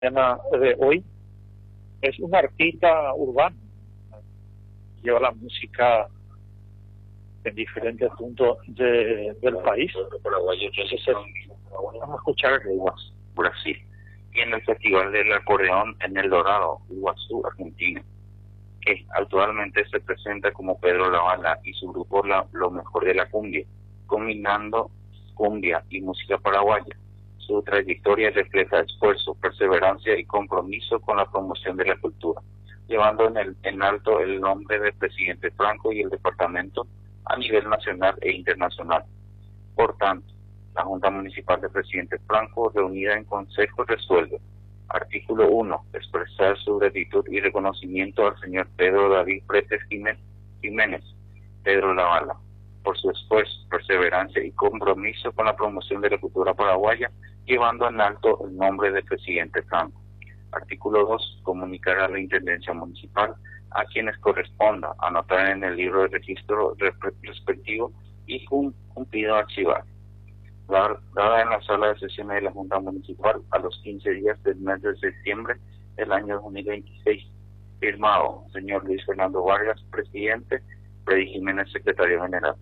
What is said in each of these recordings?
tema de hoy es un artista urbano, lleva la música en diferentes puntos del país. Vamos a escuchar Brasil, y en el Festival del Acordeón en El Dorado, Iguazú, Argentina, que actualmente se presenta como Pedro Lavala y su grupo Lo Mejor de la Cumbia, combinando cumbia y música paraguaya. Su trayectoria refleja esfuerzo, perseverancia y compromiso con la promoción de la cultura, llevando en alto el nombre del presidente Franco y el departamento a nivel nacional e internacional. Por tanto, la Junta Municipal del presidente Franco, reunida en consejo, resuelve: artículo 1. Expresar su gratitud y reconocimiento al señor Pedro David Pretes Jiménez, Pedro Lavala, por su esfuerzo, perseverancia y compromiso con la promoción de la cultura paraguaya, llevando en alto el nombre del presidente Franco. Artículo 2. Comunicar a la Intendencia Municipal, a quienes corresponda, anotar en el libro de registro respectivo y cumplido archivar. Dada en la sala de sesiones de la Junta Municipal a los 15 días del mes de septiembre del año 2026. Firmado, señor Luis Fernando Vargas, presidente, Freddy Jiménez, secretario general.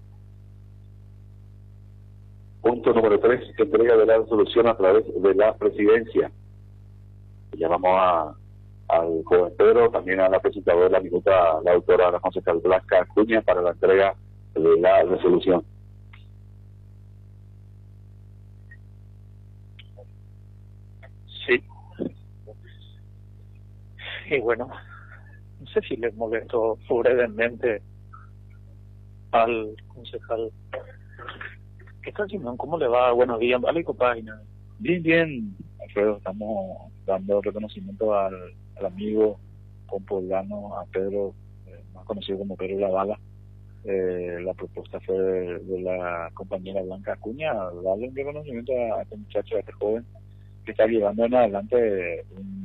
Punto número 3, entrega de la resolución a través de la presidencia. Llamamos al joven Pedro, también a la presentadora de la minuta, la autora, la concejal Blanca Acuña, para la entrega de la resolución. Sí. Y bueno, no sé si les molesto brevemente al concejal. ¿Qué tal, Simón? ¿Cómo le va? Buenos días, ¿vale, compañía? Bien, Alfredo, estamos dando reconocimiento al amigo compoblano, a Pedro, más conocido como Pedro Lavala. La propuesta fue de la compañera Blanca Acuña, darle un reconocimiento a este muchacho, a este joven, que está llevando en adelante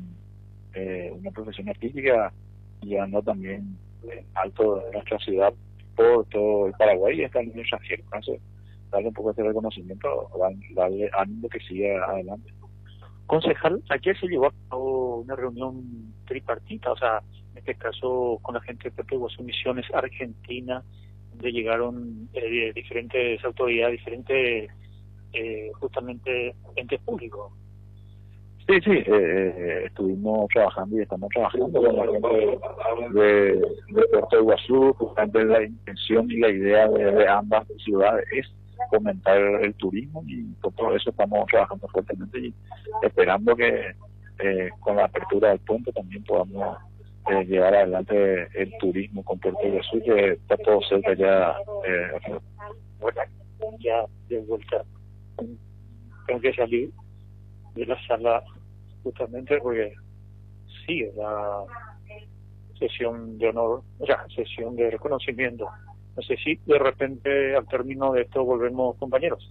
una profesión artística, llevando también alto de nuestra ciudad por todo el Paraguay y está en el extranjero. Entonces, darle un poco de reconocimiento, darle ánimo que siga adelante. Concejal, ayer se llevó a cabo una reunión tripartita, o sea, en este caso con la gente de Puerto Iguazú, Misiones, Argentina, donde llegaron diferentes autoridades, diferentes justamente entes públicos. Sí, estuvimos trabajando y estamos trabajando con la gente de Puerto Iguazú. Justamente la intención y la idea de ambas ciudades es fomentar el turismo, y por todo eso estamos trabajando fuertemente y esperando que con la apertura del puente también podamos llevar adelante el turismo con Puerto Iguazú, que está todo cerca ya. Bueno, ya de vuelta tengo que salir de la sala justamente porque sigue la sesión de honor, o sea, sesión de reconocimiento. No sé si de repente al término de esto volvemos compañeros.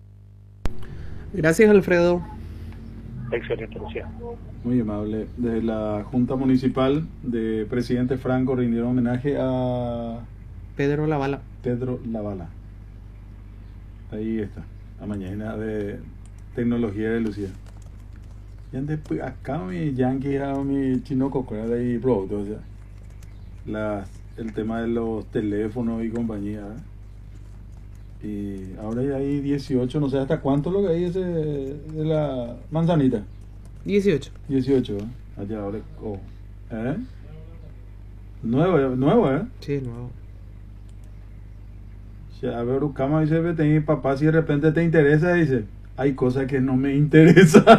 Gracias, Alfredo. Excelente, Lucía. Muy amable. Desde la Junta Municipal de Presidente Franco rindieron homenaje a Pedro Lavala. Pedro Lavala. Ahí está. La mañana de tecnología de Lucía. Y después acá mi Yankee, mi Chinoco, de ahí, bro, o sea, el tema de los teléfonos y compañía, ¿eh? Y ahora ya hay 18, no sé hasta cuánto lo que hay ese de la manzanita. 18. 18, ¿eh? Allá ahora, ¿eh? Nuevo, ¿eh? Sí, nuevo. A ver, Ucama dice, mi papá, si de repente te interesa, dice, hay cosas que no me interesan.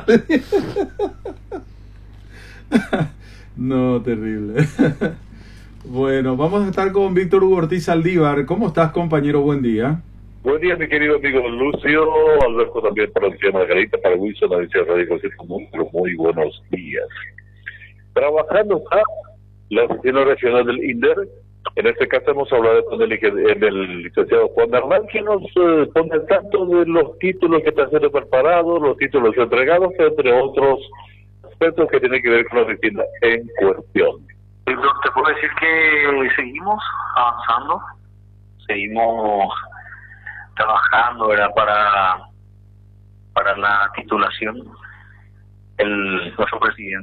No, terrible. Bueno, vamos a estar con Víctor Hugo Ortiz Saldívar. ¿Cómo estás, compañero? Buen día. Buen día, mi querido amigo Lucio, Alberto también para la ciudad Margarita, para Wilson, la Agencia de Radio, muy buenos días. Trabajando está la oficina regional del INDER. En este caso hemos hablado con el licenciado Juan Hernán, que nos pone al tanto de los títulos que están siendo preparados, los títulos entregados, entre otros aspectos que tienen que ver con la oficina en cuestión. Te puedo decir que seguimos avanzando, seguimos trabajando, ¿verdad?, para la titulación nuestro presidente